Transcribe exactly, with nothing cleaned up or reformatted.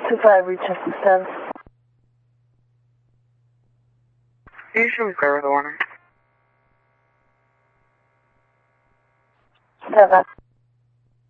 two five, recheck the status. You should be clear with the warning. Seven.